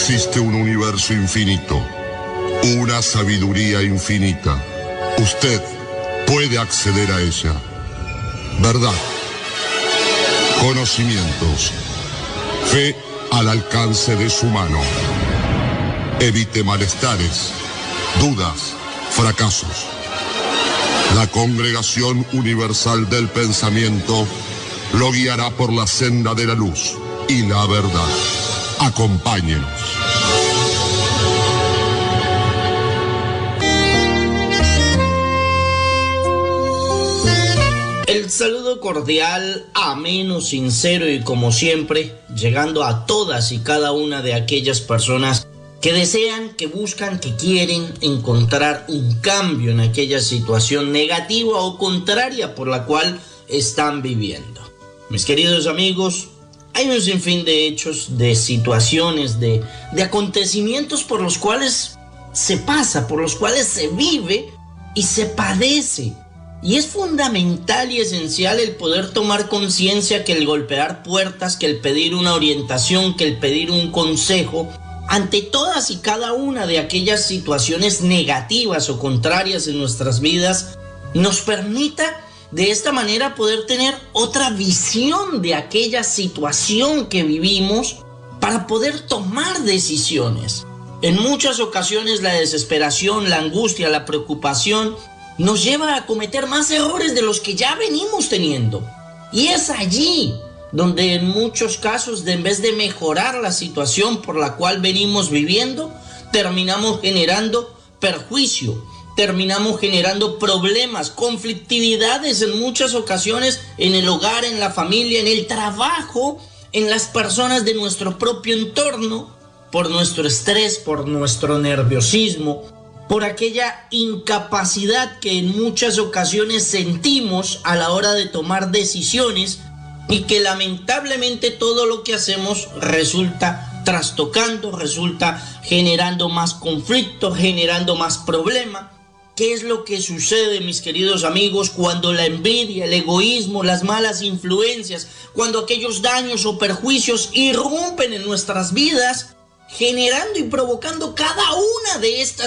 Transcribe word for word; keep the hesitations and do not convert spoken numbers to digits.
Existe un universo infinito, una sabiduría infinita. Usted puede acceder a ella. Verdad, conocimientos, fe al alcance de su mano. Evite malestares, dudas, fracasos. La Congregación Universal del Pensamiento lo guiará por la senda de la luz y la verdad. Acompáñenos. El saludo cordial, ameno, sincero y como siempre, llegando a todas y cada una de aquellas personas que desean, que buscan, que quieren encontrar un cambio en aquella situación negativa o contraria por la cual están viviendo. Mis queridos amigos, hay un sinfín de hechos, de situaciones, de, de acontecimientos por los cuales se pasa, por los cuales se vive y se padece. Y es fundamental y esencial el poder tomar conciencia que el golpear puertas, que el pedir una orientación, que el pedir un consejo, ante todas y cada una de aquellas situaciones negativas o contrarias en nuestras vidas, nos permita de esta manera poder tener otra visión de aquella situación que vivimos para poder tomar decisiones. En muchas ocasiones la desesperación, la angustia, la preocupación nos lleva a cometer más errores de los que ya venimos teniendo. Y es allí donde en muchos casos, de, en vez de mejorar la situación por la cual venimos viviendo, terminamos generando perjuicio, terminamos generando problemas, conflictividades en muchas ocasiones en el hogar, en la familia, en el trabajo, en las personas de nuestro propio entorno, por nuestro estrés, por nuestro nerviosismo, por aquella incapacidad que en muchas ocasiones sentimos a la hora de tomar decisiones y que lamentablemente todo lo que hacemos resulta trastocando, resulta generando más conflicto, generando más problema. ¿Qué es lo que sucede, mis queridos amigos, cuando la envidia, el egoísmo, las malas influencias, cuando aquellos daños o perjuicios irrumpen en nuestras vidas, generando y provocando cada una de estas